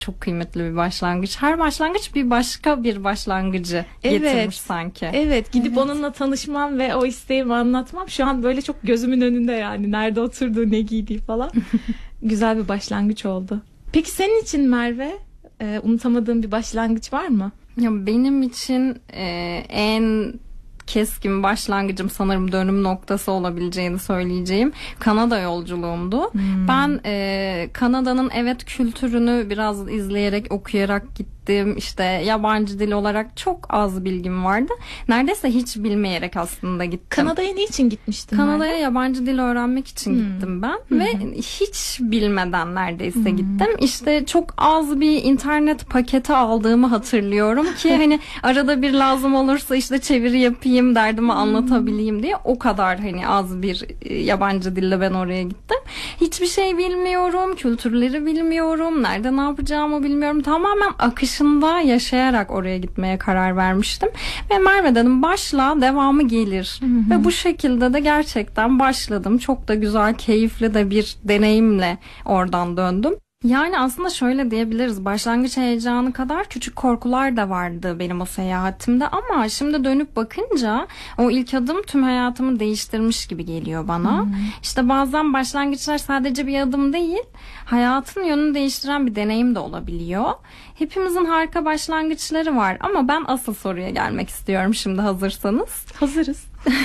Çok kıymetli bir başlangıç. Her başlangıç bir başka bir başlangıcı getirmiş sanki. Evet, gidip onunla tanışmam ve o isteğimi anlatmam şu an böyle çok gözümün önünde, yani nerede oturduğu, ne giydiği falan. Güzel bir başlangıç oldu. Peki senin için Merve, unutamadığın bir başlangıç var mı? Ya benim için en keskin başlangıcım, sanırım dönüm noktası olabileceğini söyleyeceğim, Kanada yolculuğumdu. Ben Kanada'nın kültürünü biraz izleyerek, okuyarak gittim. İşte yabancı dil olarak çok az bilgim vardı. Neredeyse hiç bilmeyerek aslında gittim. Kanada'ya niçin gitmiştin? Kanada'ya yabancı dil öğrenmek için gittim ben ve hiç bilmeden neredeyse gittim. İşte çok az bir internet paketi aldığımı hatırlıyorum ki hani arada bir lazım olursa işte çeviri yapayım, derdimi anlatabileyim diye, o kadar hani az bir yabancı dille ben oraya gittim. Hiçbir şey bilmiyorum, kültürleri bilmiyorum, nerede ne yapacağımı bilmiyorum. Tamamen akışında yaşayarak oraya gitmeye karar vermiştim. Ve Merve dedim, başla, devamı gelir. Ve bu şekilde de gerçekten başladım. Çok da güzel, keyifli de bir deneyimle oradan döndüm. Yani aslında şöyle diyebiliriz, başlangıç heyecanı kadar küçük korkular da vardı benim o seyahatimde, ama şimdi dönüp bakınca o ilk adım tüm hayatımı değiştirmiş gibi geliyor bana. İşte bazen başlangıçlar sadece bir adım değil, hayatın yönünü değiştiren bir deneyim de olabiliyor. Hepimizin harika başlangıçları var ama ben asıl soruya gelmek istiyorum şimdi, hazırsanız. Hazırız.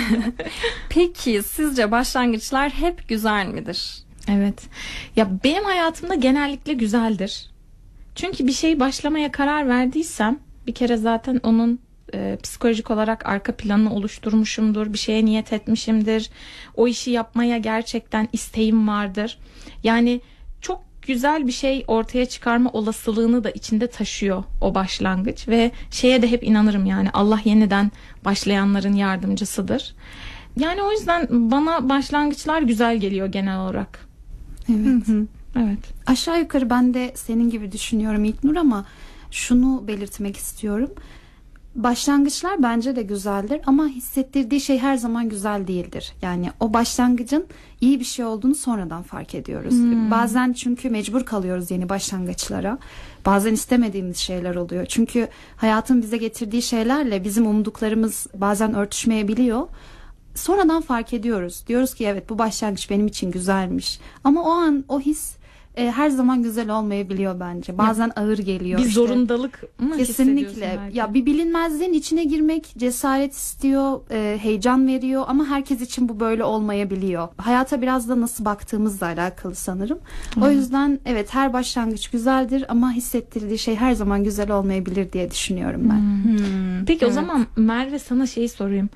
Peki sizce başlangıçlar hep güzel midir? Evet. Ya benim hayatımda genellikle güzeldir. Çünkü bir şeyi başlamaya karar verdiysem bir kere zaten onun psikolojik olarak arka planını oluşturmuşumdur. Bir şeye niyet etmişimdir. O işi yapmaya gerçekten isteğim vardır. Yani çok güzel bir şey ortaya çıkarma olasılığını da içinde taşıyor o başlangıç ve şeye de hep inanırım, yani Allah yeniden başlayanların yardımcısıdır. Yani o yüzden bana başlangıçlar güzel geliyor genel olarak. Evet. Evet. Aşağı yukarı ben de senin gibi düşünüyorum İlknur, ama şunu belirtmek istiyorum. Başlangıçlar bence de güzeldir ama hissettirdiği şey her zaman güzel değildir. Yani o başlangıcın iyi bir şey olduğunu sonradan fark ediyoruz. Bazen çünkü mecbur kalıyoruz yeni başlangıçlara. Bazen istemediğimiz şeyler oluyor. Çünkü hayatın bize getirdiği şeylerle bizim umduklarımız bazen örtüşmeyebiliyor. Sonradan fark ediyoruz. Diyoruz ki evet, bu başlangıç benim için güzelmiş. Ama o an o his her zaman güzel olmayabiliyor bence. Bazen ağır geliyor. Bir zorundalık mı kesinlikle. Ya bir bilinmezliğin içine girmek cesaret istiyor, heyecan veriyor ama herkes için bu böyle olmayabiliyor. Hayata biraz da nasıl baktığımızla alakalı sanırım. O yüzden evet, her başlangıç güzeldir ama hissettirdiği şey her zaman güzel olmayabilir diye düşünüyorum ben. Peki o zaman Merve, sana şeyi sorayım.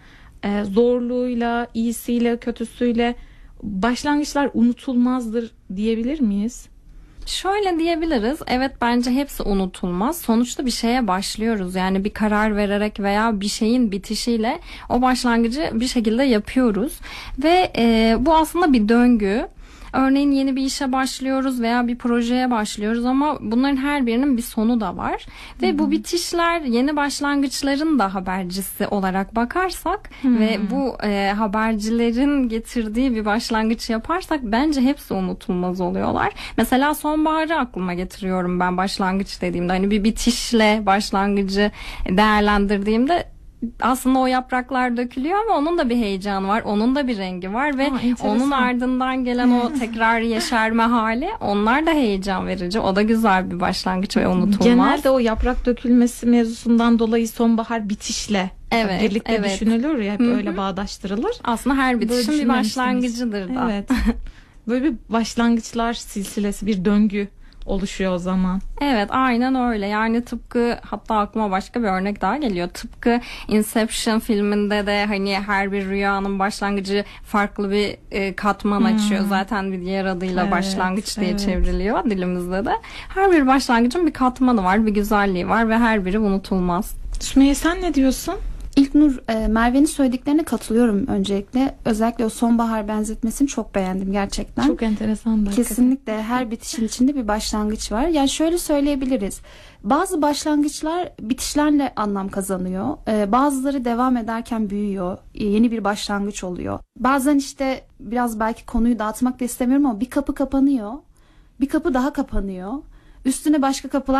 Zorluğuyla, iyisiyle, kötüsüyle başlangıçlar unutulmazdır diyebilir miyiz? Şöyle diyebiliriz. Evet, bence hepsi unutulmaz. Sonuçta bir şeye başlıyoruz. Yani bir karar vererek veya bir şeyin bitişiyle o başlangıcı bir şekilde yapıyoruz. Ve bu aslında bir döngü. Örneğin yeni bir işe başlıyoruz veya bir projeye başlıyoruz ama bunların her birinin bir sonu da var. Ve bu bitişler yeni başlangıçların da habercisi olarak bakarsak ve bu habercilerin getirdiği bir başlangıç yaparsak bence hepsi unutulmaz oluyorlar. Mesela sonbaharı aklıma getiriyorum ben başlangıç dediğimde. Hani bir bitişle başlangıcı değerlendirdiğimde aslında o yapraklar dökülüyor ama onun da bir heyecanı var, onun da bir rengi var ve onun ardından gelen o tekrar yeşerme hali, onlar da heyecan verici. O da güzel bir başlangıç ve unutulmaz. Genelde o yaprak dökülmesi mevzusundan dolayı sonbahar bitişle birlikte düşünülür ya, hep öyle bağdaştırılır. Aslında her bitişin bir başlangıcıdır da. Evet. Böyle bir başlangıçlar silsilesi, bir döngü oluşuyor o zaman. Evet, aynen öyle. Yani tıpkı, hatta aklıma başka bir örnek daha geliyor. Tıpkı Inception filminde de hani her bir rüyanın başlangıcı farklı bir katman açıyor. Zaten bir diğer adıyla başlangıç diye çevriliyor dilimizde de. Her bir başlangıcın bir katmanı var, bir güzelliği var ve her biri unutulmaz. Sümeyye, sen ne diyorsun? İlknur, Merve'nin söylediklerine katılıyorum öncelikle. Özellikle o sonbahar benzetmesini çok beğendim gerçekten. Çok enteresan. Kesinlikle her bitişin içinde bir başlangıç var. Yani şöyle söyleyebiliriz. Bazı başlangıçlar bitişlerle anlam kazanıyor. Bazıları devam ederken büyüyor. Yeni bir başlangıç oluyor. Bazen işte biraz belki konuyu dağıtmak da istemiyorum ama bir kapı kapanıyor. Bir kapı daha kapanıyor. Üstüne başka kapılar